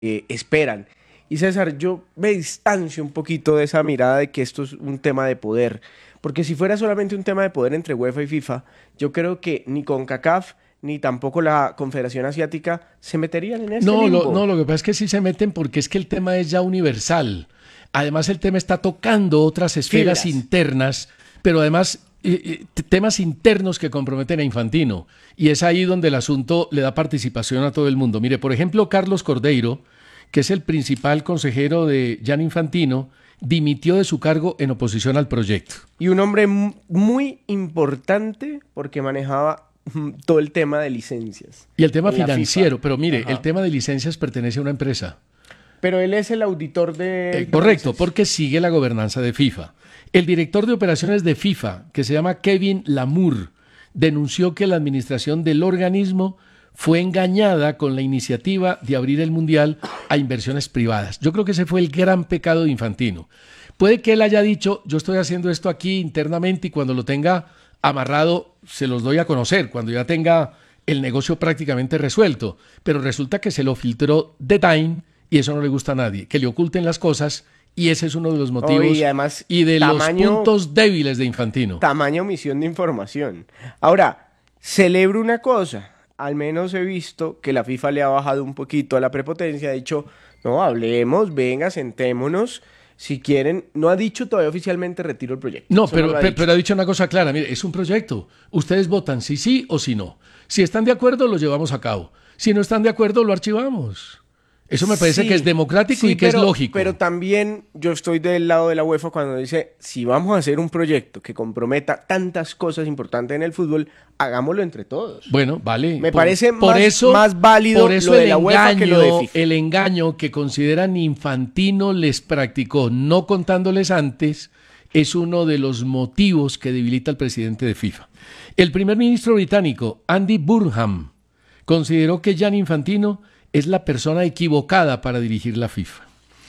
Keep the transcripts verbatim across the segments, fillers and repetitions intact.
eh, esperan. Y César, yo me distancio un poquito de esa mirada de que esto es un tema de poder, porque si fuera solamente un tema de poder entre UEFA y FIFA, yo creo que ni CONCACAF ni tampoco la Confederación Asiática se meterían en este No, lo, limbo. no, lo que pasa es que sí se meten porque es que el tema es ya universal. Además, el tema está tocando otras esferas Fibras. internas, pero además eh, eh, temas internos que comprometen a Infantino. Y es ahí donde el asunto le da participación a todo el mundo. Mire, por ejemplo, Carlos Cordeiro, que es el principal consejero de Gianni Infantino, dimitió de su cargo en oposición al proyecto. Y un hombre mu- muy importante porque manejaba mm, todo el tema de licencias Y el tema en la financiero, FIFA. pero mire, Ajá. el tema de licencias pertenece a una empresa. Pero él es el auditor de... Eh, correcto, porque sigue la gobernanza de FIFA. El director de operaciones de FIFA, que se llama Kevin Lamour, denunció que la administración del organismo fue engañada con la iniciativa de abrir el Mundial a inversiones privadas. Yo creo que ese fue el gran pecado de Infantino. Puede que él haya dicho, yo estoy haciendo esto aquí internamente y cuando lo tenga amarrado se los doy a conocer, cuando ya tenga el negocio prácticamente resuelto. Pero resulta que se lo filtró The Time y eso no le gusta a nadie, que le oculten las cosas y ese es uno de los motivos Oh, y además, y de tamaño- los puntos débiles de Infantino. Tamaña omisión de información. Ahora, celebro una cosa. Al menos he visto que la FIFA le ha bajado un poquito a la prepotencia. Ha dicho, no, hablemos, venga, sentémonos. Si quieren, no ha dicho todavía oficialmente retiro el proyecto. No, Eso pero, lo ha pe- dicho. pero ha dicho una cosa clara, mire, es un proyecto. Ustedes votan si sí o si no. Si están de acuerdo, lo llevamos a cabo. Si no están de acuerdo, lo archivamos. Eso me parece Sí, que es democrático sí, y que pero- es lógico. Pero también yo estoy del lado de la UEFA cuando dice, si vamos a hacer un proyecto que comprometa tantas cosas importantes en el fútbol, hagámoslo entre todos. Bueno, vale. Me parece más- eso, más válido por eso lo de el la UEFA que lo de engaño- FIFA. El engaño que consideran Infantino les practicó, no contándoles antes, es uno de los motivos que debilita al presidente de FIFA. El primer ministro británico, Andy Burnham, consideró que Gianni Infantino es la persona equivocada para dirigir la FIFA.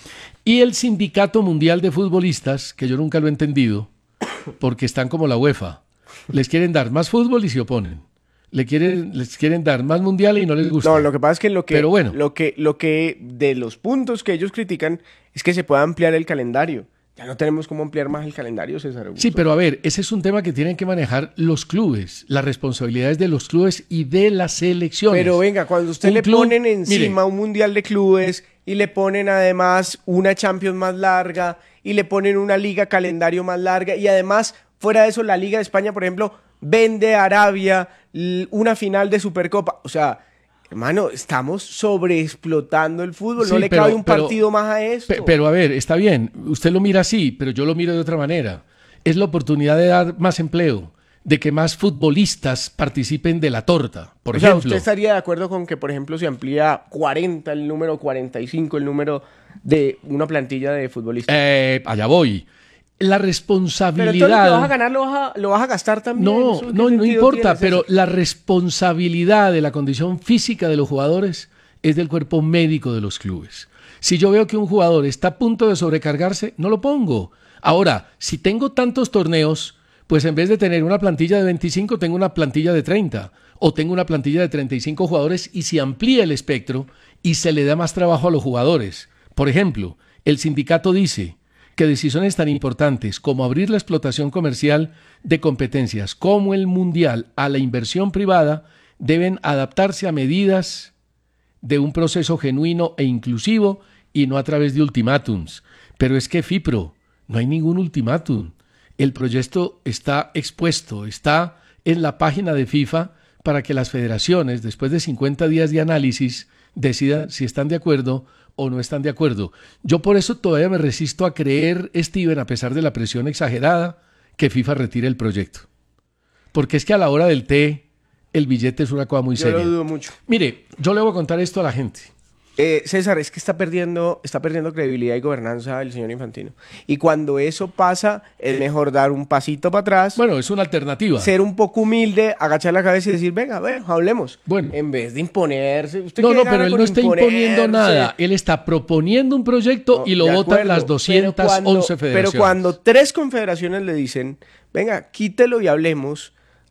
Y el Sindicato Mundial de Futbolistas, que yo nunca lo he entendido, porque están como la UEFA, les quieren dar más fútbol y se oponen. Le quieren, les quieren dar más mundial y no les gusta. No, lo que pasa es que lo que, Pero bueno. lo que, lo que de los puntos que ellos critican es que se pueda ampliar el calendario. Ya no tenemos cómo ampliar más el calendario, César Augusto. Sí, pero a ver, ese es un tema que tienen que manejar los clubes, las responsabilidades de los clubes y de las selecciones. Pero venga, cuando usted Un le club- ponen encima mire, un mundial de clubes y le ponen además una Champions más larga y le ponen una liga calendario más larga y además fuera de eso la Liga de España, por ejemplo, vende a Arabia l- una final de Supercopa. O sea, hermano, estamos sobreexplotando el fútbol. Sí, no le pero- cabe un pero- partido más a esto. pe- pero a ver, está bien, usted lo mira así, pero yo lo miro de otra manera. Es la oportunidad de dar más empleo, de que más futbolistas participen de la torta, por O sea, ejemplo. ¿usted estaría de acuerdo con que, por ejemplo, se amplía a cuarenta el número, cuarenta y cinco el número de una plantilla de futbolistas? Eh, allá voy. La Pero responsabilidad... todo lo que vas a ganar lo vas a, lo vas a gastar también. No, ¿Eso qué no, no sentido importa, tiene, pero César? la responsabilidad de la condición física de los jugadores es del cuerpo médico de los clubes. Si yo veo que un jugador está a punto de sobrecargarse, no lo pongo. Ahora, si tengo tantos torneos, pues en vez de tener una plantilla de veinticinco, tengo una plantilla de treinta. O tengo una plantilla de treinta y cinco jugadores y se amplía el espectro y se le da más trabajo a los jugadores. Por ejemplo, el sindicato dice que decisiones tan importantes como abrir la explotación comercial de competencias como el mundial a la inversión privada deben adaptarse a medidas de un proceso genuino e inclusivo y no a través de ultimátums. Pero es que FIPRO, no hay ningún ultimátum. El proyecto está expuesto, está en la página de FIFA para que las federaciones, después de cincuenta días de análisis, decidan si están de acuerdo o no están de acuerdo. Yo por eso todavía me resisto a creer, Steven, a pesar de la presión exagerada, que FIFA retire el proyecto. Porque es que a la hora del té, el billete es una cosa muy Yo seria. lo dudo mucho. Mire, yo le voy a contar esto a la gente. Eh, César, es que está perdiendo, está perdiendo credibilidad y gobernanza el señor Infantino. Y cuando eso pasa, es mejor dar un pasito para atrás, Bueno, es una alternativa. ser un poco humilde, agachar la cabeza y decir, venga, bueno, hablemos. Bueno. En vez de imponerse. ¿Usted No, qué no, gana pero él con no está imponiendo imponerse? nada. Él está proponiendo un proyecto No, y lo de votan acuerdo, las doscientas once pero cuando, federaciones. Pero cuando tres confederaciones le dicen, venga, quítelo y hablemos,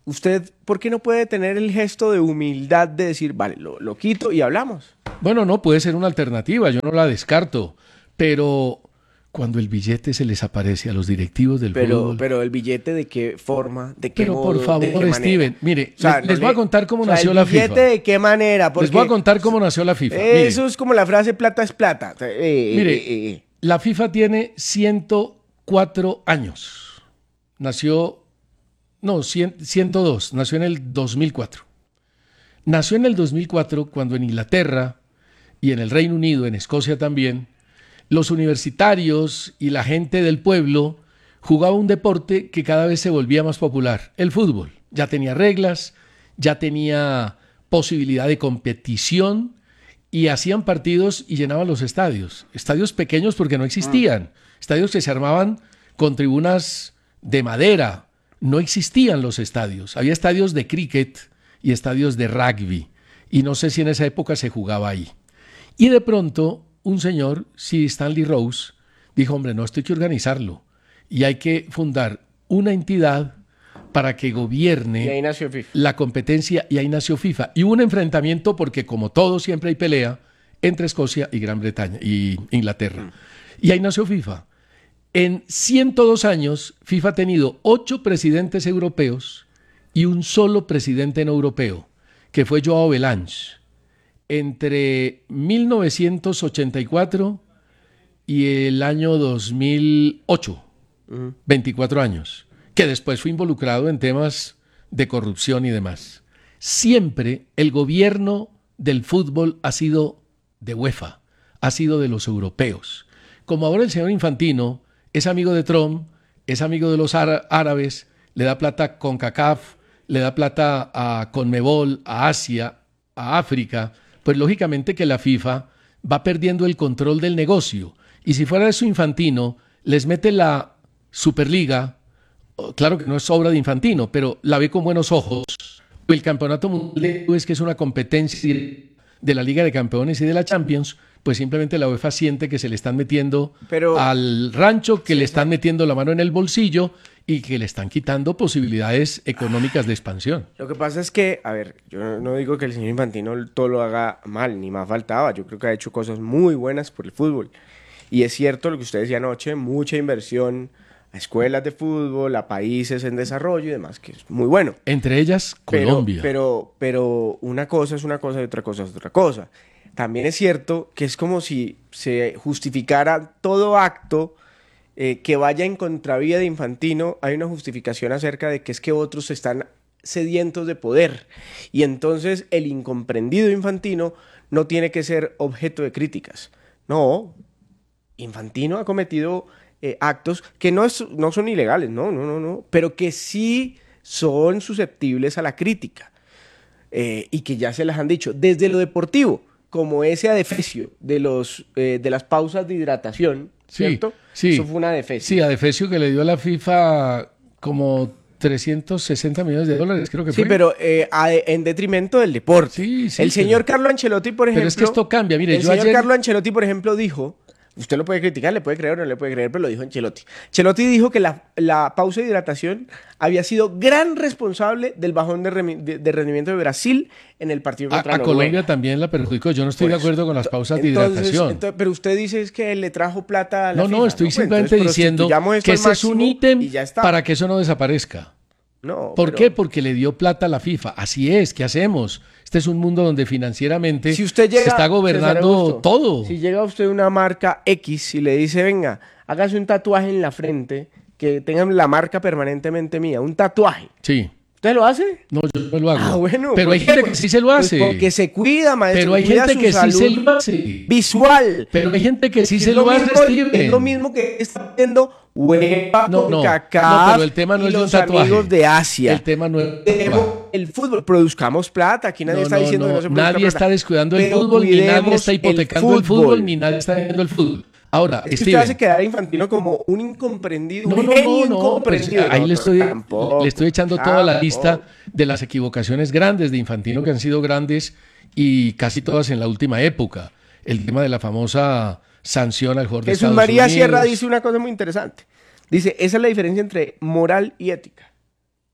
¿usted por qué no puede tener el gesto de humildad de decir, vale, lo, lo quito y hablamos? Bueno, no, puede ser una alternativa, yo no la descarto, pero cuando el billete se les aparece a los directivos del Pero, fútbol... pero el billete, ¿de qué forma? ¿De qué Pero modo? por ¿De favor, qué manera? Steven, mire, O sea, les, no les voy le- a contar cómo o sea, nació ¿el la billete FIFA. de qué manera? Porque Les voy a contar cómo nació la FIFA. Mire, eso es como la frase plata es plata. Eh, Mire, eh, eh. la FIFA tiene ciento cuatro años. Nació, no, cien, ciento dos, nació en el dos mil cuatro. Nació en el dos mil cuatro cuando en Inglaterra y en el Reino Unido, en Escocia también, los universitarios y la gente del pueblo jugaba un deporte que cada vez se volvía más popular, el fútbol. Ya tenía reglas, ya tenía posibilidad de competición y hacían partidos y llenaban los estadios. Estadios pequeños porque no existían. Estadios que se armaban con tribunas de madera. No existían los estadios. Había estadios de cricket y estadios de rugby. Y no sé si en esa época se jugaba ahí. Y de pronto un señor, Sir Stanley Rose, dijo, hombre, no, esto hay que organizarlo. Y hay que fundar una entidad para que gobierne Y ahí nació FIFA. la competencia, y ahí nació FIFA. Y hubo un enfrentamiento porque, como todo, siempre hay pelea entre Escocia y Gran Bretaña y Inglaterra. Mm. Y ahí nació FIFA. En ciento dos años, FIFA ha tenido ocho presidentes europeos y un solo presidente no europeo, que fue Joao Belange, entre mil novecientos ochenta y cuatro y el año dos mil ocho, uh-huh. veinticuatro años, que después fue involucrado en temas de corrupción y demás. Siempre el gobierno del fútbol ha sido de UEFA, ha sido de los europeos. Como ahora el señor Infantino es amigo de Trump, es amigo de los árabes, le da plata a CONCACAF, le da plata a CONMEBOL, a Asia, a África, pues lógicamente que la FIFA va perdiendo el control del negocio. Y si fuera eso Infantino, les mete la Superliga, claro que no es obra de Infantino, pero la ve con buenos ojos. El Campeonato Mundial es que es una competencia de la Liga de Campeones y de la Champions, pues simplemente la UEFA siente que se le están metiendo pero, al rancho, que sí, le están metiendo la mano en el bolsillo y que le están quitando posibilidades económicas de expansión. Lo que pasa es que, a ver, yo no digo que el señor Infantino todo lo haga mal, ni más faltaba. Yo creo que ha hecho cosas muy buenas por el fútbol. Y es cierto lo que usted decía anoche, mucha inversión a escuelas de fútbol, a países en desarrollo y demás, que es muy bueno. Entre ellas, Colombia. Pero, pero, pero una cosa es una cosa y otra cosa es otra cosa. También es cierto que es como si se justificara todo acto eh, que vaya en contravía de Infantino. Hay una justificación acerca de que es que otros están sedientos de poder. Y entonces el incomprendido Infantino no tiene que ser objeto de críticas. No, Infantino ha cometido eh, actos que no, es, no son ilegales, no, no, no, no, pero que sí son susceptibles a la crítica. Eh, y que ya se las han dicho desde lo deportivo, como ese adefesio de, los, eh, de las pausas de hidratación, ¿cierto? Sí, sí. Eso fue un adefesio. Sí, adefesio que le dio a la FIFA como trescientos sesenta millones de dólares, creo que sí, fue. Sí, pero eh, a, en detrimento del deporte. Sí, sí, El señor pero, Carlo Ancelotti, por ejemplo... Pero es que esto cambia, mire, el yo señor ayer... Carlo Ancelotti, por ejemplo, dijo... Usted lo puede criticar, le puede creer o no le puede creer, pero lo dijo Ancelotti. Ancelotti dijo que la, la pausa de hidratación había sido gran responsable del bajón de, remi, de, de rendimiento de Brasil en el partido contra a, a Noruega. Colombia también la perjudicó. Yo no estoy pues, de acuerdo con las pausas entonces, de hidratación. Entonces, pero usted dice es que le trajo plata a la No, FIFA, no, estoy ¿no? simplemente pues, diciendo que ese es un ítem para que eso no desaparezca. No, ¿Por pero... qué? Porque le dio plata a la FIFA. Así es, ¿qué hacemos? Este es un mundo donde financieramente si usted llega, se está gobernando Augusto, todo. Si llega usted a una marca X y le dice, venga, hágase un tatuaje en la frente, que tengan la marca permanentemente mía, un tatuaje. Sí. ¿Usted lo hace? No, yo no lo hago. Ah, bueno. Pero hay gente que sí se lo hace. Pues porque se cuida, maestro. Pero hay cuida gente que sí se lo hace. Visual. Pero hay gente que sí es se lo hace, mismo, Steven. Es lo mismo que está viendo UEFA, no, no, CONCACAF, no, pero el tema no y es de un los tatuaje. amigos de Asia. El tema no es el fútbol. Produzcamos plata. Aquí nadie no, está no, diciendo no. que no se produzca Nadie plata. está descuidando el pero fútbol, ni nadie está hipotecando el fútbol. el fútbol, ni nadie está vendiendo el fútbol. Ahora, es que Steven, usted hace quedar a Infantino como un incomprendido, no, un no, genio no, no, pues ahí no, le estoy, tampoco, le estoy echando tampoco. toda la lista de las equivocaciones grandes de Infantino, que han sido grandes y casi todas en la última época. El tema de la famosa sanción al jugador de Jesús Estados María Unidos. Sierra dice una cosa muy interesante. Dice, esa es la diferencia entre moral y ética.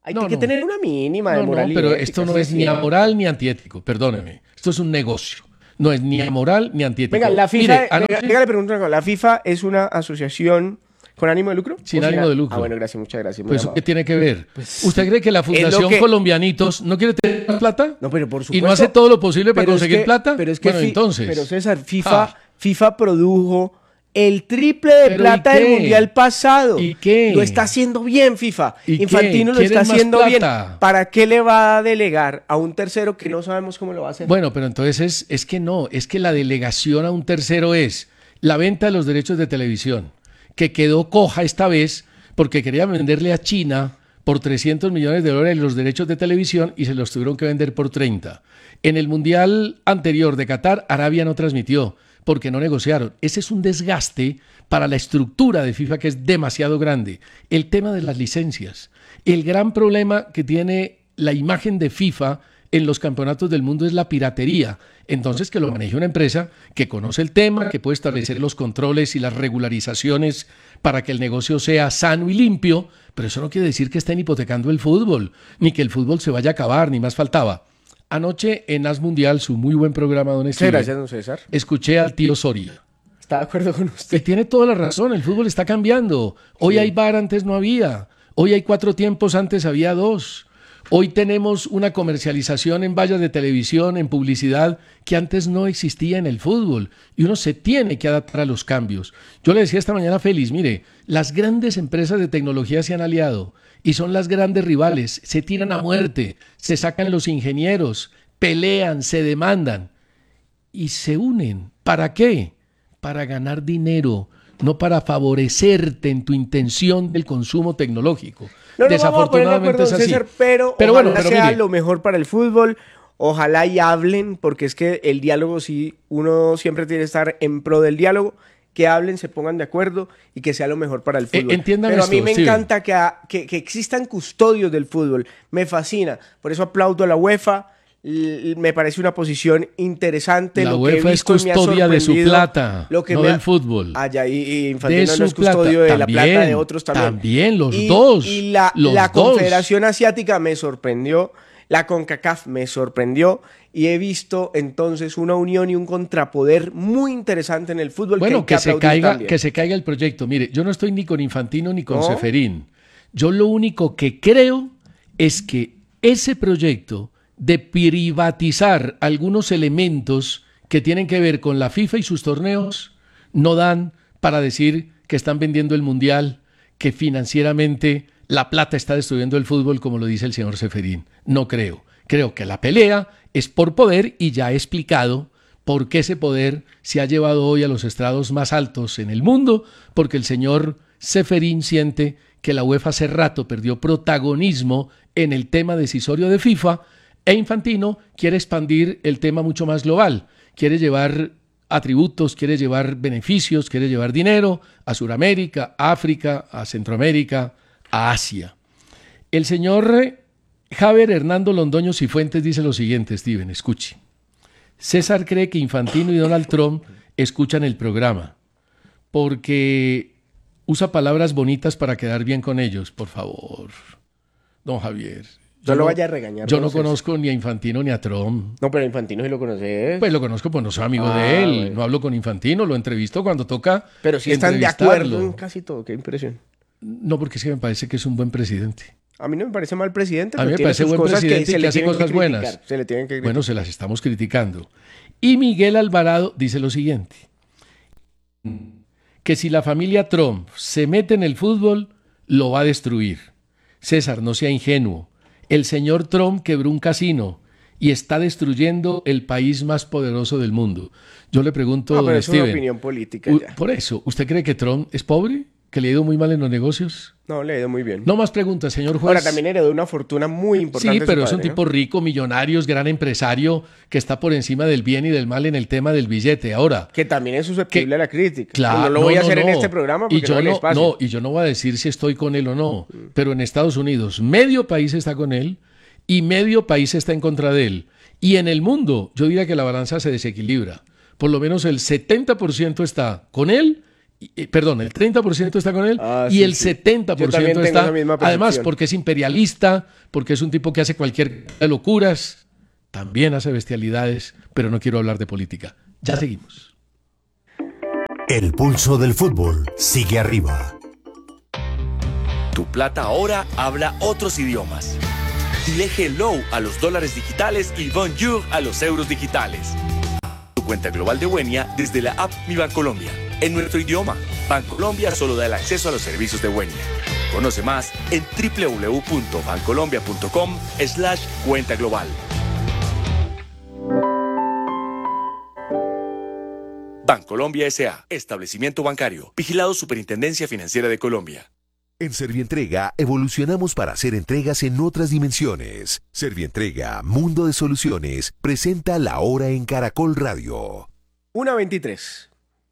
Hay No, que no. tener una mínima de No, no, moral y pero ética, esto no eso es ni sí. amoral ni antiético, perdóneme. Esto es un negocio. No es ni amoral ni antiético. Venga, la FIFA, Mire, venga, anoche- venga, le pregunto una cosa. ¿La FIFA es una asociación con ánimo de lucro? Sin ¿O ánimo a- de lucro. Ah, bueno, gracias, muchas gracias. muy Pues, ¿eso amable. qué tiene que ver? Pues, ¿Usted cree que la es lo Fundación que- Colombianitos no quiere tener más plata? No, pero por ¿Y supuesto. no hace todo lo posible para Pero es conseguir que- plata? Pero es que bueno, fi- entonces. Pero César, FIFA, Ah. FIFA produjo el triple de ¿Pero plata y del qué? mundial pasado. ¿Y qué? Lo está haciendo bien, FIFA. ¿Y Infantino qué? lo está ¿Quieren más haciendo bien. plata? ¿Para qué le va a delegar a un tercero que no sabemos cómo lo va a hacer? Bueno, pero entonces es, es que no, es que la delegación a un tercero es la venta de los derechos de televisión, que quedó coja esta vez porque querían venderle a China por trescientos millones de dólares los derechos de televisión y se los tuvieron que vender por treinta. En el Mundial anterior de Qatar, Arabia no transmitió porque no negociaron. Ese es un desgaste para la estructura de FIFA que es demasiado grande. El tema de las licencias. El gran problema que tiene la imagen de FIFA en los campeonatos del mundo es la piratería. Entonces, que lo maneje una empresa que conoce el tema, que puede establecer los controles y las regularizaciones para que el negocio sea sano y limpio, pero eso no quiere decir que estén hipotecando el fútbol, ni que el fútbol se vaya a acabar, ni más faltaba. Anoche en As Mundial, su muy buen programa, don Muchas Steven, gracias, don César. escuché al tío Soria. Está de acuerdo con Y usted. tiene toda la razón, el fútbol está cambiando. Hoy Sí. hay V A R, antes no había. Hoy hay cuatro tiempos, antes había dos. Hoy tenemos una comercialización en vallas de televisión, en publicidad, que antes no existía en el fútbol. Y uno se tiene que adaptar a los cambios. Yo le decía esta mañana a Félix, mire, las grandes empresas de tecnología se han aliado y son las grandes rivales. Se tiran a muerte, se sacan los ingenieros, pelean, se demandan y se unen. ¿Para qué? Para ganar dinero, no para favorecerte en tu intención del consumo tecnológico. No nos vamos a poner de acuerdo, es don así. César, pero, Pero ojalá bueno, pero sea mire, lo mejor para el fútbol. Ojalá y hablen, porque es que el diálogo, sí, uno siempre tiene que estar en pro del diálogo. Que hablen, se pongan de acuerdo y que sea lo mejor para el fútbol. Eh, entiendan Pero a mí esto, me Steven. encanta que, a- que, que existan custodios del fútbol. Me fascina. Por eso aplaudo a la UEFA. L- Me parece una posición interesante. La Lo que he UEFA es visto me ha custodia de su sorprendido. plata, Lo que no me ha- del fútbol. Ah, ya, y, y De Infantino su no es custodio plata. de la plata de También, otros también. también, los Y- dos, Y la, los la dos. Confederación Asiática me sorprendió. La CONCACAF me sorprendió. Y he visto entonces una unión y un contrapoder muy interesante en el fútbol. Bueno, que, que, hay que se aplaudir caiga, también. que se caiga el proyecto. Mire, yo no estoy ni con Infantino ni con ¿No? Ceferín. Yo lo único que creo es que ese proyecto de privatizar algunos elementos que tienen que ver con la FIFA y sus torneos no dan para decir que están vendiendo el Mundial, que financieramente la plata está destruyendo el fútbol, como lo dice el señor Ceferín. No creo. Creo que la pelea es por poder y ya he explicado por qué ese poder se ha llevado hoy a los estrados más altos en el mundo, porque el señor Ceferín siente que la UEFA hace rato perdió protagonismo en el tema decisorio de FIFA e Infantino quiere expandir el tema mucho más global, quiere llevar atributos, quiere llevar beneficios, quiere llevar dinero a Sudamérica, a África, a Centroamérica, a Asia. El señor Javier Hernando Londoño Cifuentes dice lo siguiente, Steven, escuche. César cree que Infantino y Donald Trump escuchan el programa porque usa palabras bonitas para quedar bien con ellos, por favor. Don Javier. No lo vaya a regañar. Yo no entonces. conozco ni a Infantino ni a Trump. No, pero Infantino sí lo conoces. Pues lo conozco, pues no soy amigo Ah, de él. bueno. No hablo con Infantino, lo entrevisto cuando toca. pero sí están de entrevistarlo. acuerdo en casi todo. Qué impresión. No, porque es que me parece que es un buen presidente. A mí no me parece mal presidente. A mí pero me tiene parece sus buen cosas presidente se y que le hace tienen cosas criticar, buenas. Se le tienen que criticar. Bueno, se las estamos criticando. Y Miguel Alvarado dice lo siguiente, que si la familia Trump se mete en el fútbol, lo va a destruir. César, no sea ingenuo. El señor Trump quebró un casino y está destruyendo el país más poderoso del mundo. Yo le pregunto, No, don pero es una Steven, opinión política u- ya. por eso, ¿usted cree que Trump es pobre? ¿Que le ha ido muy mal en los negocios? No, le ha ido muy bien. No más preguntas, señor juez. Ahora, también heredó una fortuna muy importante. Sí, de su pero es un padre, tipo ¿no? rico, millonario, gran empresario, que está por encima del bien y del mal en el tema del billete. Ahora, Que también es susceptible Que- a la crítica. claro, no lo voy a no, hacer en no. este programa y porque yo no hay no, espacio. no, y yo no voy a decir si estoy con él o no, pero en Estados Unidos medio país está con él y medio país está en contra de él. Y en el mundo, yo diría que la balanza se desequilibra. Por lo menos el setenta por ciento está con él eh, perdón, el treinta por ciento está con él Ah, y sí, el sí. setenta por Yo también ciento tengo está, esa misma además percepción. porque es imperialista, porque es un tipo que hace cualquier de locuras, también hace bestialidades, pero no quiero hablar de política. Ya seguimos. El pulso del fútbol sigue arriba. Tu plata ahora habla otros idiomas. Dile hello a los dólares digitales y bonjour a los euros digitales. Tu cuenta global de Wenia desde la app Mi Bancolombia. En nuestro idioma, Bancolombia solo da el acceso a los servicios de Wenia. Conoce más en doble u doble u doble u punto bancolombia punto com slash cuenta global. Bancolombia S A. Establecimiento bancario. Vigilado Superintendencia Financiera de Colombia. En Servientrega evolucionamos para hacer entregas en otras dimensiones. Servientrega, Mundo de Soluciones, presenta La Hora en Caracol Radio. una veintitrés.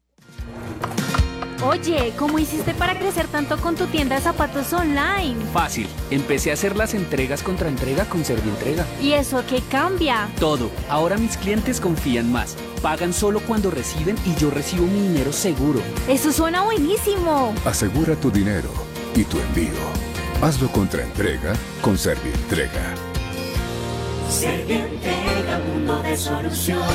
Oye, ¿cómo hiciste para crecer tanto con tu tienda de zapatos online? Fácil, empecé a hacer las entregas contra entrega con Servientrega. ¿Y eso qué cambia? Todo, ahora mis clientes confían más. Pagan solo cuando reciben y yo recibo mi dinero seguro. Eso suena buenísimo. Asegura tu dinero y tu envío. Hazlo contra entrega con Servientrega. Servientrega, mundo de soluciones.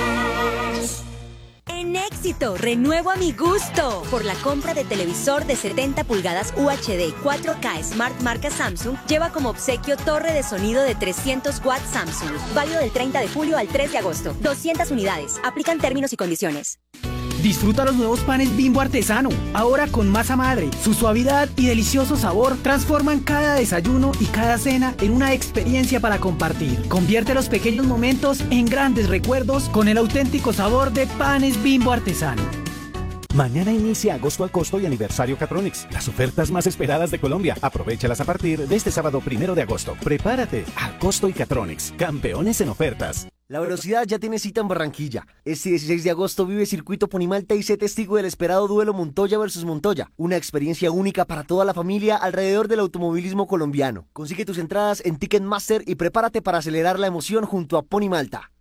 En Éxito, renuevo a mi gusto. Por la compra de televisor de setenta pulgadas U H D cuatro K Smart marca Samsung, lleva como obsequio torre de sonido de trescientos watts Samsung. Válido del treinta de julio al tres de agosto. doscientas unidades. Aplican términos y condiciones. Disfruta los nuevos panes Bimbo Artesano, ahora con masa madre. Su suavidad y delicioso sabor transforman cada desayuno y cada cena en una experiencia para compartir. Convierte los pequeños momentos en grandes recuerdos con el auténtico sabor de panes Bimbo Artesano. Mañana inicia Agosto al Costo y Aniversario Catronics, las ofertas más esperadas de Colombia. Aprovéchalas a partir de este sábado primero de agosto. Prepárate, a Costo y Catronics, campeones en ofertas. La velocidad ya tiene cita en Barranquilla. Este dieciséis de agosto vive Circuito Ponimalta y sé testigo del esperado duelo Montoya versus Montoya. Una experiencia única para toda la familia alrededor del automovilismo colombiano. Consigue tus entradas en Ticketmaster y prepárate para acelerar la emoción junto a Ponimalta.